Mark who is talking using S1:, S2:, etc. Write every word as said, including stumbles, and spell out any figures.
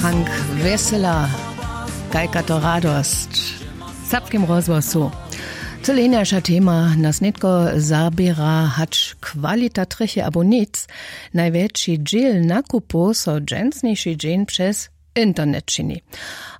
S1: Hank Wesela, kajka to radost. W serbskim rozgłosu. Celejniejsza tema nas nitko zabiera, hacz kwalita trychy abo nic, największy dziel nakupu so dżęsniejszy dzień przez internet czyni.